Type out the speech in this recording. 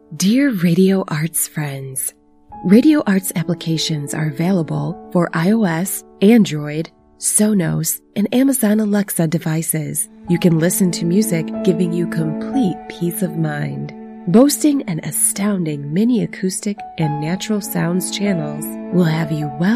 Dear Radio Arts friends, Radio Arts applications are available for iOS, Android, Sonos, and Amazon Alexa devices. You can listen to music, giving you complete peace of mind. Boasting an astounding mini acoustic and natural sounds channels will have you well